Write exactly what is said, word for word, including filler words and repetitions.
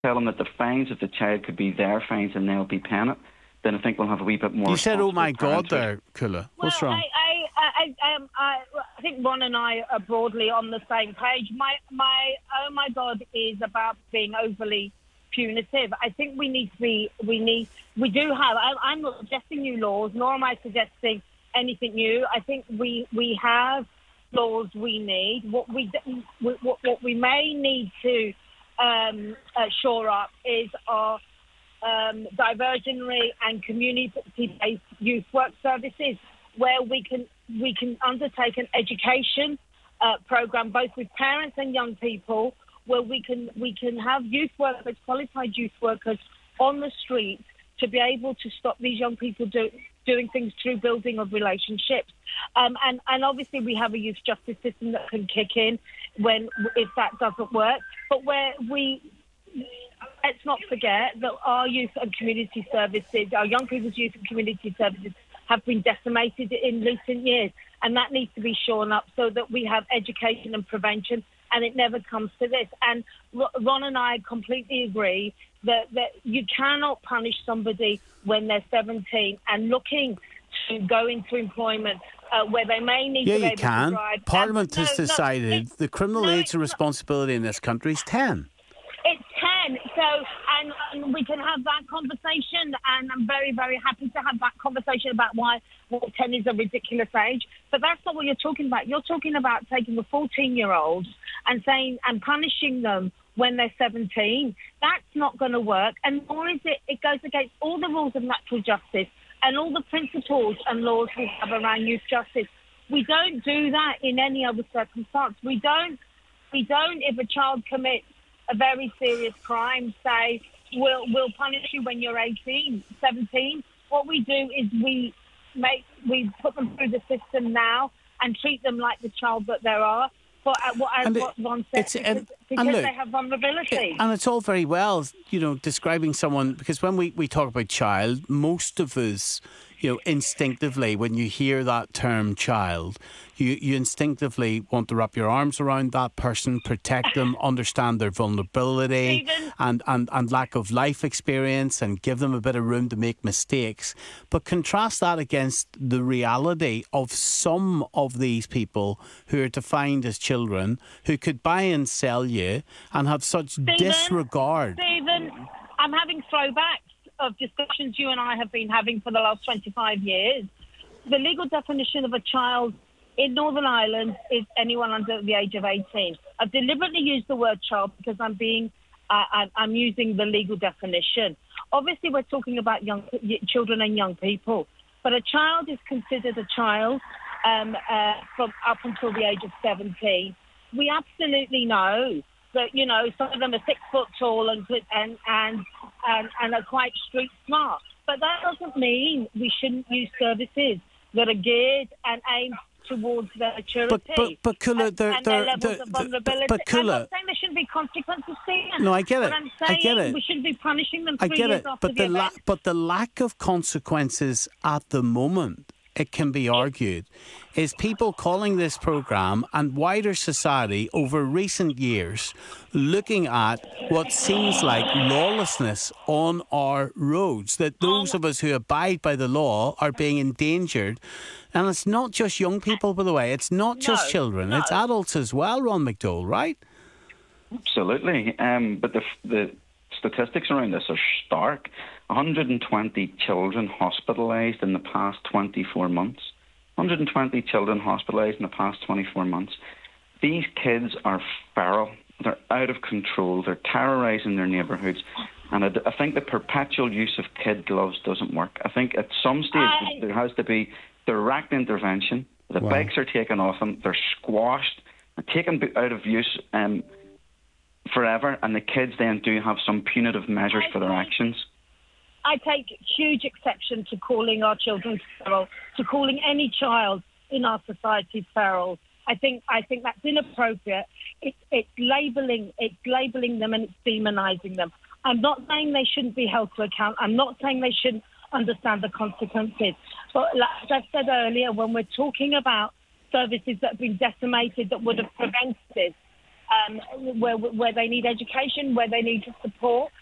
tell them that the fines of the child could be their fines and they'll be paying it, then I think we'll have a wee bit more. You said, "Oh my God," there, Cuala. What's well, wrong? I, I, I, um, I, I think Ron and I are broadly on the same page. My, my, oh my God, is about being overly punitive. I think we need to be. We need. We do have. I, I'm not suggesting new laws, nor am I suggesting anything new. I think we we have laws we need. What we what, what we may need to um, uh, shore up is our Um, diversionary and community-based youth work services, where we can we can undertake an education uh, program both with parents and young people, where we can we can have youth workers, qualified youth workers on the street to be able to stop these young people do, doing things through building of relationships. Um, and and obviously we have a youth justice system that can kick in when if that doesn't work, but where we. Let's not forget that our youth and community services, our young people's youth and community services have been decimated in recent years, and that needs to be shorn up so that we have education and prevention, and it never comes to this. And Ron and I completely agree that, that you cannot punish somebody when they're seventeen and looking to go into employment uh, where they may need yeah, to be you able can. to drive. Parliament And, has no, decided no, the criminal no, age of responsibility in this country is ten. It's ten, so and, and we can have that conversation, and I'm very, very happy to have that conversation about why well, ten is a ridiculous age. But that's not what you're talking about. You're talking about taking a fourteen-year-old and saying and punishing them when they're seventeen. That's not going to work, and nor is it. It goes against all the rules of natural justice and all the principles and laws we have around youth justice. We don't do that in any other circumstance. We don't. We don't. If a child commits a very serious crime, say, we'll, we'll punish you when you're eighteen, seventeen. What we do is we make we put them through the system now and treat them like the child that they are, for, uh, what, as And what Ron said, it's- because, and- because and look, they have vulnerability. And it's all very well, you know, describing someone, because when we, we talk about child, most of us, you know, instinctively, when you hear that term child, you, you instinctively want to wrap your arms around that person, protect them, understand their vulnerability Stephen. and, and, and lack of life experience, and give them a bit of room to make mistakes. But contrast that against the reality of some of these people who are defined as children, who could buy and sell you and have such Stephen, disregard. Stephen, I'm having throwbacks of discussions you and I have been having for the last twenty-five years. The legal definition of a child in Northern Ireland is anyone under the age of eighteen. I've deliberately used the word child because I'm being, uh, I- I'm using the legal definition. Obviously, we're talking about young children and young people, but a child is considered a child um, uh, from up until the age of seventeen. We absolutely know that, you know, some of them are six foot tall and and and and, and are quite street smart. But that doesn't mean we shouldn't use services that are geared and aimed towards their maturity. But but but Cuala, and, they're, and they're, their levels they're, of vulnerability. but I'm Cuala, not saying there shouldn't be consequences, Stephen. No, I get it. But I'm I saying get it. we shouldn't be punishing them I three get years it, after but the the la- event. but the lack of consequences at the moment, it can be argued, is people calling this programme and wider society over recent years looking at what seems like lawlessness on our roads, that those of us who abide by the law are being endangered. And it's not just young people, by the way, it's not just No, children, no. it's adults as well, Ron McDowell, right? Absolutely. Um, but the the statistics around this are stark. one hundred twenty children hospitalised in the past twenty-four months. one hundred twenty children hospitalised in the past twenty-four months. These kids are feral. They're out of control. They're terrorising their neighbourhoods. And I, I think the perpetual use of kid gloves doesn't work. I think at some stage I... there has to be direct intervention. The Wow. bikes are taken off them. They're squashed. They're taken out of use um, forever. And the kids then do have some punitive measures for their actions. I take huge exception to calling our children feral, to calling any child in our society feral. I think I think that's inappropriate. It's it's labelling it's labelling them and it's demonising them. I'm not saying they shouldn't be held to account. I'm not saying they shouldn't understand the consequences. But like I said earlier, when we're talking about services that have been decimated that would have prevented this, um, where where they need education, where they need support.